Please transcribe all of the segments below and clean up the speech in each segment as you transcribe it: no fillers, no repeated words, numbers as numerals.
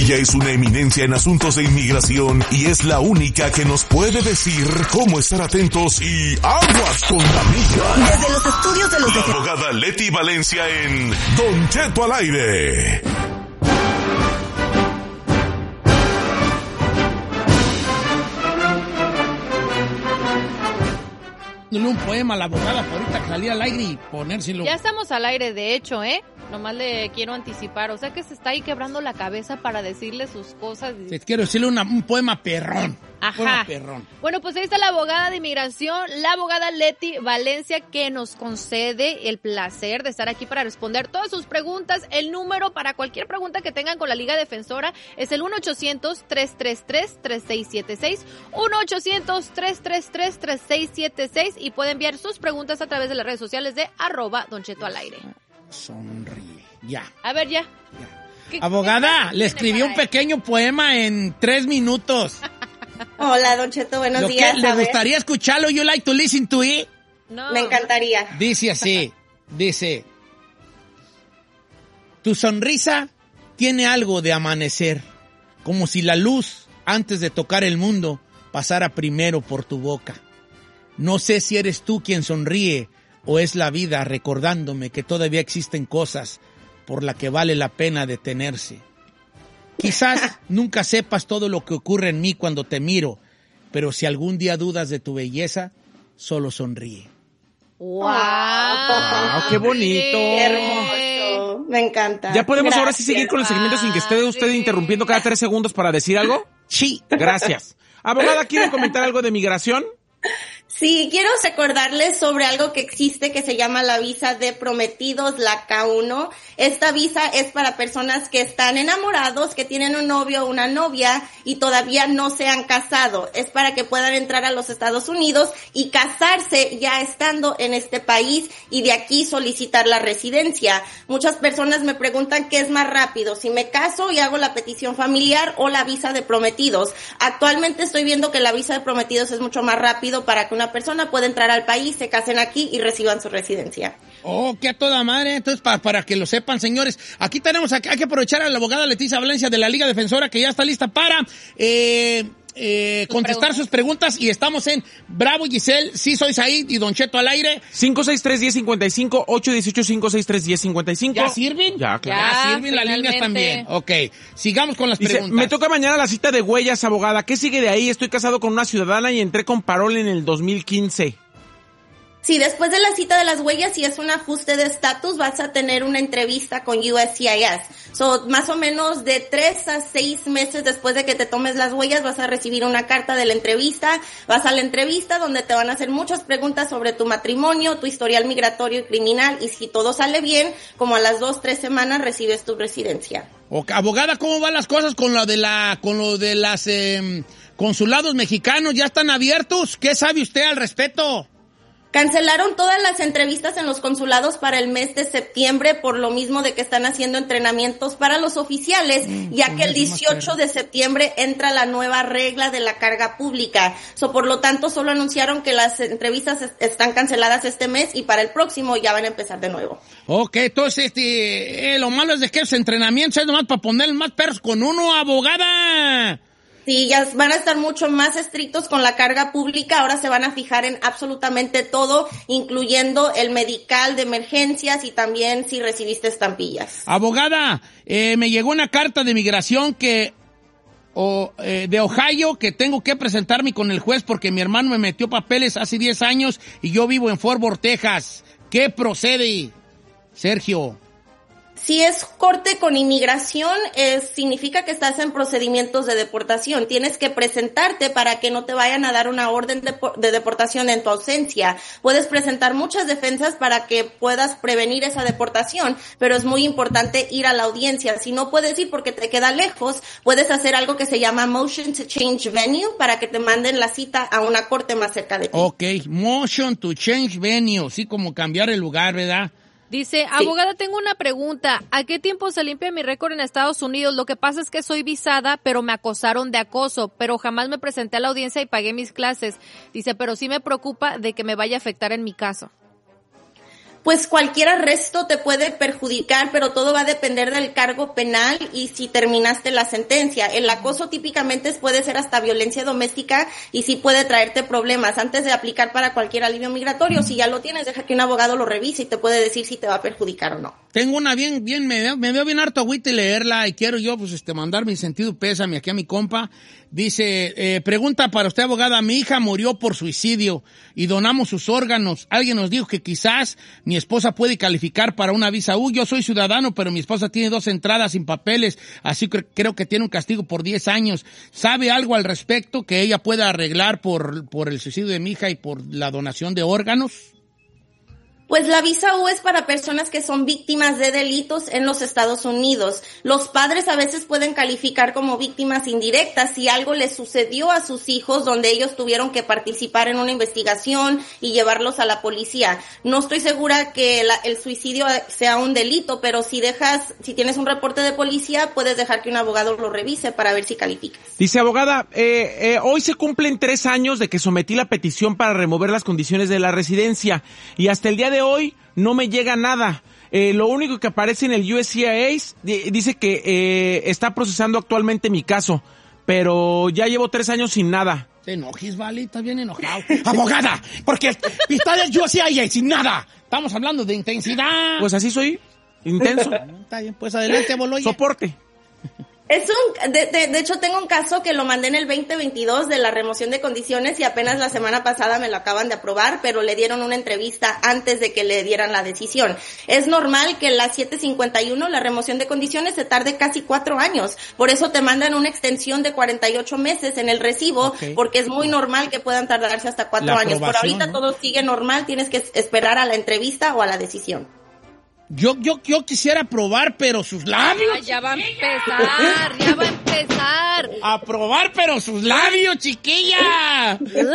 Ella es una eminencia en asuntos de inmigración y es la única que nos puede decir cómo estar atentos y aguas con la migra. Desde los estudios de los La abogada Leti Valencia en Don Cheto al aire. Un poema a la abogada por ahorita salir al aire y ponérselo. Ya estamos al aire, de hecho, Nomás le quiero anticipar. O sea que se está ahí quebrando la cabeza para decirle sus cosas. Te quiero decirle un poema perrón. Ajá. Poema perrón. Bueno, pues ahí está la abogada de inmigración, la abogada Leti Valencia, que nos concede el placer de estar aquí para responder todas sus preguntas. El número para cualquier pregunta que tengan con la Liga Defensora es el 1-800-333-3676, 1-800-333-3676, y puede enviar sus preguntas a través de las redes sociales de @DonChetoAlAire. Sonríe. Ya. A ver, ya. Abogada, le escribí un pequeño poema en 3 minutos. Hola, Don Cheto, buenos días. ¿Le gustaría escucharlo? You like to listen to it? No. Me encantaría. Dice así, dice: tu sonrisa tiene algo de amanecer, como si la luz, antes de tocar el mundo, pasara primero por tu boca. No sé si eres tú quien sonríe o es la vida recordándome que todavía existen cosas por las que vale la pena detenerse. Quizás nunca sepas todo lo que ocurre en mí cuando te miro, pero si algún día dudas de tu belleza, solo sonríe. ¡Wow! Wow, ¡qué bonito! Qué hermoso. Me encanta. ¿Ya podemos Gracias. ahora sí seguir con el segmento sin que esté usted interrumpiendo cada 3 segundos para decir algo? Sí. Gracias. Abogada, ¿quiere comentar algo de migración? Sí, quiero recordarles sobre algo que existe que se llama la visa de prometidos, la K1. Esta visa es para personas que están enamorados, que tienen un novio o una novia y todavía no se han casado. Es para que puedan entrar a los Estados Unidos y casarse ya estando en este país y de aquí solicitar la residencia. Muchas personas me preguntan qué es más rápido, si me caso y hago la petición familiar o la visa de prometidos. Actualmente estoy viendo que la visa de prometidos es mucho más rápido para que una persona pueda entrar al país, se casen aquí y reciban su residencia. Oh, que a toda madre. Entonces, para que lo sepan, señores, aquí tenemos, hay que aprovechar a la abogada Leticia Valencia de la Liga Defensora, que ya está lista para contestar sus preguntas, y estamos en Bravo Giselle, sí soy Said y Don Cheto al aire. 563-1055, 818-563-1055. ¿Ya sirven? Ya, claro. Ya sirven las líneas también. Ok, sigamos con las Dice, preguntas. me toca mañana la cita de huellas, abogada. ¿Qué sigue de ahí? Estoy casado con una ciudadana y entré con parol en el 2015. Sí, después de la cita de las huellas, si es un ajuste de estatus, vas a tener una entrevista con USCIS. Más o menos de 3 a 6 meses después de que te tomes las huellas, vas a recibir una carta de la entrevista. Vas a la entrevista donde te van a hacer muchas preguntas sobre tu matrimonio, tu historial migratorio y criminal, y si todo sale bien, como a las 2-3 semanas recibes tu residencia. Okay, abogada, ¿cómo van las cosas con lo de las consulados mexicanos? ¿Ya están abiertos? ¿Qué sabe usted al respecto? Cancelaron todas las entrevistas en los consulados para el mes de septiembre por lo mismo de que están haciendo entrenamientos para los oficiales, ya que el 18 de septiembre entra la nueva regla de la carga pública. Por lo tanto, solo anunciaron que las entrevistas están canceladas este mes y para el próximo ya van a empezar de nuevo. Ok, entonces lo malo es de que esos entrenamientos es nomás para poner más perros con uno, abogada. Sí, ya van a estar mucho más estrictos con la carga pública. Ahora se van a fijar en absolutamente todo, incluyendo el medical de emergencias y también si recibiste estampillas. Abogada, me llegó una carta de migración de Ohio que tengo que presentarme con el juez porque mi hermano me metió papeles hace 10 años y yo vivo en Fort Worth, Texas. ¿Qué procede, Sergio? Si es corte con inmigración, significa que estás en procedimientos de deportación. Tienes que presentarte para que no te vayan a dar una orden de deportación en tu ausencia. Puedes presentar muchas defensas para que puedas prevenir esa deportación, pero es muy importante ir a la audiencia. Si no puedes ir porque te queda lejos, puedes hacer algo que se llama motion to change venue para que te manden la cita a una corte más cerca de ti. Ok, motion to change venue, sí, como cambiar el lugar, ¿verdad? Dice, abogada, tengo una pregunta. ¿A qué tiempo se limpia mi récord en Estados Unidos? Lo que pasa es que soy visada, pero me acosaron de acoso, pero jamás me presenté a la audiencia y pagué mis clases. Dice, pero sí me preocupa de que me vaya a afectar en mi caso. Pues cualquier arresto te puede perjudicar, pero todo va a depender del cargo penal y si terminaste la sentencia. El acoso típicamente puede ser hasta violencia doméstica y sí puede traerte problemas. Antes de aplicar para cualquier alivio migratorio, si ya lo tienes, deja que un abogado lo revise y te puede decir si te va a perjudicar o no. Tengo una me dio bien harto agüita y leerla y quiero yo pues mandar mi sentido pésame aquí a mi compa. Dice, pregunta para usted, abogada, mi hija murió por suicidio y donamos sus órganos. Alguien nos dijo que quizás mi esposa puede calificar para una visa U. Yo soy ciudadano, pero mi esposa tiene 2 entradas sin papeles, así que creo que tiene un castigo por 10 años. ¿Sabe algo al respecto que ella pueda arreglar por el suicidio de mi hija y por la donación de órganos? Pues la visa U es para personas que son víctimas de delitos en los Estados Unidos. Los padres a veces pueden calificar como víctimas indirectas si algo les sucedió a sus hijos donde ellos tuvieron que participar en una investigación y llevarlos a la policía. No estoy segura que el suicidio sea un delito, pero si tienes un reporte de policía, puedes dejar que un abogado lo revise para ver si calificas. Dice, abogada, hoy se cumplen 3 años de que sometí la petición para remover las condiciones de la residencia y hasta el día de hoy no me llega nada. Lo único que aparece en el USCIS dice que está procesando actualmente mi caso, pero ya llevo 3 años sin nada. Te enojes, vale, estás bien enojado. ¡Abogada! Porque está del USCIS sin nada. Estamos hablando de intensidad. Pues así soy, intenso. Está bien, pues adelante, Boloya. Soporte. De hecho, tengo un caso que lo mandé en el 2022 de la remoción de condiciones y apenas la semana pasada me lo acaban de aprobar, pero le dieron una entrevista antes de que le dieran la decisión. Es normal que la 751, la remoción de condiciones, se tarde casi 4 años. Por eso te mandan una extensión de 48 meses en el recibo, porque es muy normal que puedan tardarse hasta 4 años. Por ahorita, ¿no? Todo sigue normal, tienes que esperar a la entrevista o a la decisión. Yo quisiera probar, pero sus labios. Ay, ya va a empezar. A probar, pero sus labios, chiquilla.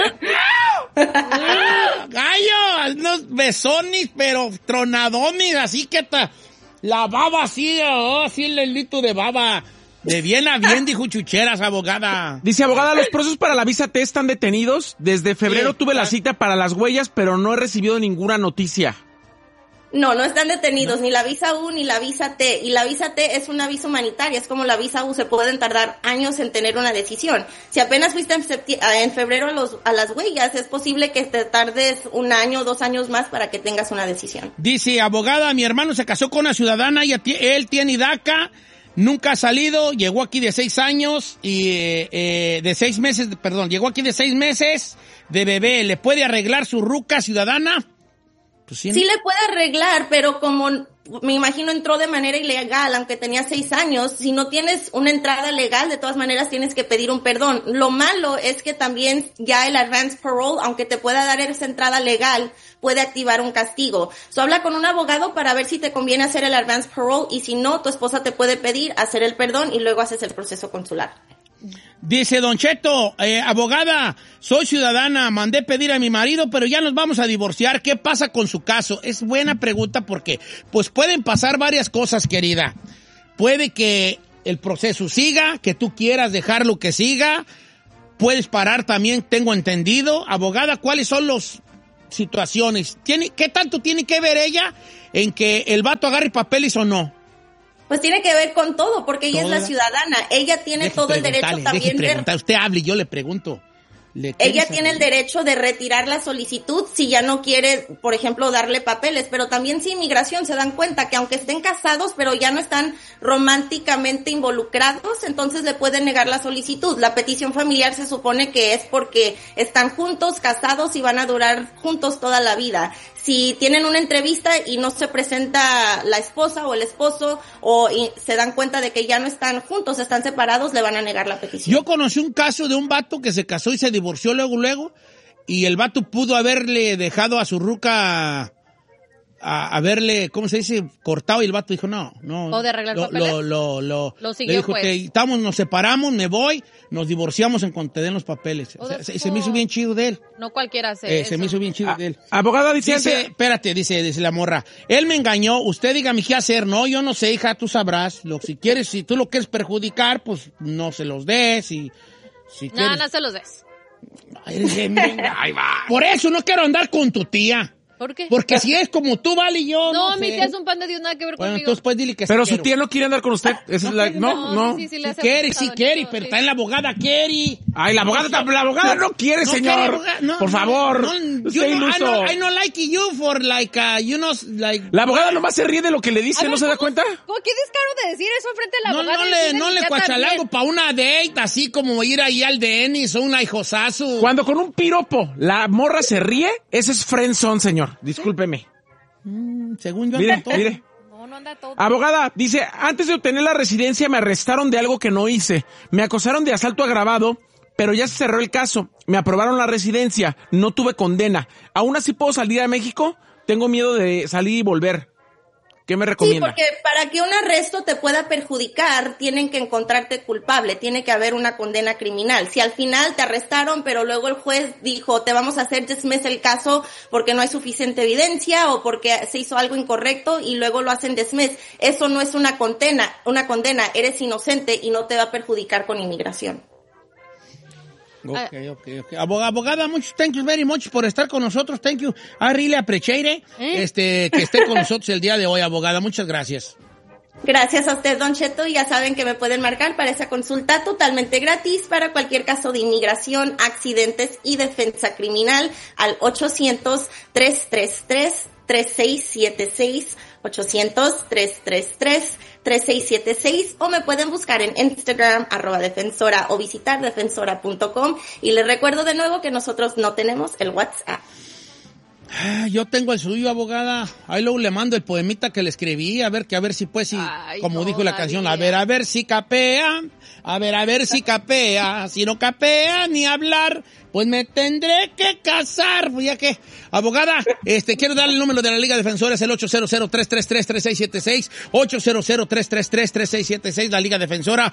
Gallo, unos besones, pero tronadones, así que la baba así, así el hilito de baba. De bien a bien, dijo Chucheras, abogada. Dice, abogada, los procesos para la visa T están detenidos. Desde febrero tuve la cita para las huellas, pero no he recibido ninguna noticia. No están detenidos, ni la visa U ni la visa T. Y la visa T es una visa humanitaria, es como la visa U, se pueden tardar años en tener una decisión. Si apenas fuiste en febrero a las huellas, es posible que te tardes 1 año, 2 años más para que tengas una decisión. Dice, abogada, mi hermano se casó con una ciudadana y él tiene DACA, nunca ha salido, llegó aquí de 6 años y llegó aquí de 6 meses de bebé. ¿Le puede arreglar su ruca ciudadana? Pues sí, le puede arreglar, pero como me imagino entró de manera ilegal, aunque tenía 6 años, si no tienes una entrada legal, de todas maneras tienes que pedir un perdón. Lo malo es que también ya el advance parole, aunque te pueda dar esa entrada legal, puede activar un castigo. Habla con un abogado para ver si te conviene hacer el advance parole y si no, tu esposa te puede pedir hacer el perdón y luego haces el proceso consular. Dice Don Cheto, abogada, soy ciudadana, mandé pedir a mi marido, pero ya nos vamos a divorciar. ¿Qué pasa con su caso? Es buena pregunta porque, pues pueden pasar varias cosas, querida. Puede que el proceso siga, que tú quieras dejarlo que siga. Puedes parar también, tengo entendido. Abogada, ¿cuáles son las situaciones? ¿Qué tanto tiene que ver ella en que el vato agarre papeles o no? Pues tiene que ver con todo, porque ella es la ciudadana. Ella tiene todo el derecho también de... Usted hable y yo le pregunto. Ella tiene el derecho de retirar la solicitud si ya no quiere, por ejemplo, darle papeles, pero también si inmigración se dan cuenta que aunque estén casados, pero ya no están románticamente involucrados, entonces le pueden negar la solicitud. La petición familiar se supone que es porque están juntos, casados y van a durar juntos toda la vida. Si tienen una entrevista y no se presenta la esposa o el esposo o se dan cuenta de que ya no están juntos, están separados, le van a negar la petición. Yo conocí un caso de un vato que se casó y se divorció luego, y el vato pudo haberle dejado a su ruca, haberle, ¿cómo se dice? Cortado, y el vato dijo, no. ¿O de arreglar papeles? Lo siguió, le dijo, pues. Nos separamos, me voy, nos divorciamos en cuanto te den los papeles. Se me hizo bien chido de él. No cualquiera hace eso. Se me hizo bien chido de él. Abogada, dice, dice la morra, él me engañó, usted dígame qué hacer. No, yo no sé, hija, tú sabrás. Si tú lo quieres perjudicar, pues no se los des. Si quieres... No se los des. Ahí va. Por eso no quiero andar con tu tía. ¿Por qué? Porque si es como tú, vale, yo No, no mi sé. tía es un pan de Dios, nada que ver Bueno, conmigo. entonces pues dile que Pero sí su quiero. tía no quiere andar con usted. Esa es la... No. Sí, le hace Sí quiere, pero está en la abogada Kerry. Ay, la abogada no quiere, señor. Por favor. Usted iluso. I no like you for like, La abogada nomás se ríe de lo que le dice, ¿no se da cuenta? ¿Cómo qué descaro de decir eso enfrente de la abogada? No le cuachalago para una date, así como ir ahí al Denis o una hijosazo. Cuando con un piropo la morra se ríe, ese es friendzone, señor. Discúlpeme. Según yo, Mire. No anda todo. Abogada, dice, antes de obtener la residencia me arrestaron de algo que no hice. Me acusaron de asalto agravado, pero ya se cerró el caso. Me aprobaron la residencia, no tuve condena. ¿Aún así puedo salir a México? Tengo miedo de salir y volver. ¿Qué me recomienda? Sí, porque para que un arresto te pueda perjudicar, tienen que encontrarte culpable, tiene que haber una condena criminal. Si al final te arrestaron, pero luego el juez dijo, te vamos a hacer dismiss el caso porque no hay suficiente evidencia o porque se hizo algo incorrecto y luego lo hacen dismiss, eso no es una condena, eres inocente y no te va a perjudicar con inmigración. Ok. Abogada, thank you very much por estar con nosotros. Thank you. I really appreciate it, que esté con nosotros el día de hoy, abogada. Muchas gracias. Gracias a usted, Don Cheto. Ya saben que me pueden marcar para esa consulta totalmente gratis para cualquier caso de inmigración, accidentes y defensa criminal al 800-333-3676, 800-333-3676, o me pueden buscar en Instagram, @defensora, o visitar defensora.com. Y les recuerdo de nuevo que nosotros no tenemos el WhatsApp. Yo tengo el suyo, abogada. Ahí luego le mando el poemita que le escribí, a ver si pues, como dijo la canción, a ver si capea, a ver si capea, si no capea ni hablar, pues me tendré que casar, pues ya que, abogada, quiero darle el número de la Liga Defensora, es el 800-333-3676, 800-333-3676, la Liga Defensora,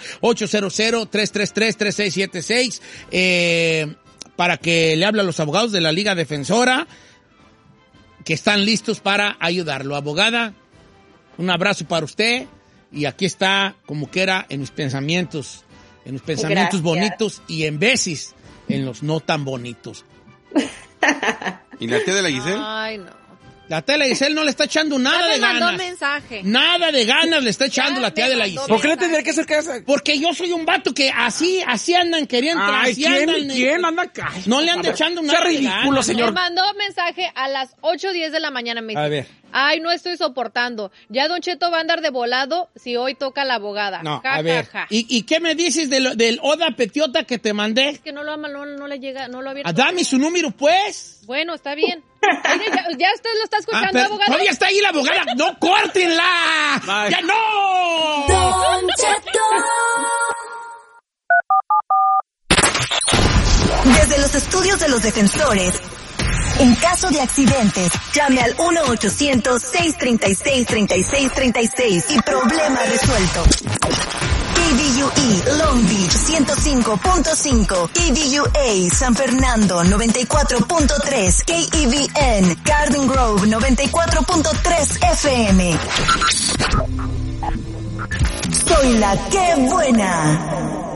800-333-3676, para que le hable a los abogados de la Liga Defensora, que están listos para ayudarlo. Abogada, un abrazo para usted, y aquí está, como quiera, en mis pensamientos Gracias. bonitos y en veces en los no tan bonitos. ¿Y la tía de la Giselle? Ay, no. La tía de la Giselle no le está echando nada de ganas. mandó mensaje. Nada de ganas le está echando Ya la tía me de la mandó Giselle. ¿Por qué le tendría que hacer caso? Porque yo soy un vato que así andan queriendo. Ay, así andan, ¿quién anda acá? No le anda echando nada Sea de ridículo, ganas. señor. Me mandó mensaje a las 8:10 de la mañana. Me dice, A ver. ay, no estoy soportando. Ya Don Cheto va a andar de volado si hoy toca la abogada. No, Ja, a ver. ja, ja. ¿Y qué me dices del Oda Petiota que te mandé? Es que no le llega, no lo ha abierto. Dame su número, pues. Bueno, está bien. Oye, ya usted lo está escuchando, pero abogado. todavía está ahí la abogada. ¡No, córtenla! Bye. ¡Ya no! Don Cheto. Desde los estudios de los defensores, en caso de accidentes, llame al 1-800-636-3636 y problema resuelto. KBUE Long Beach 105.5, KBUA San Fernando 94.3, KEVN Garden Grove 94.3 FM. Soy la que buena.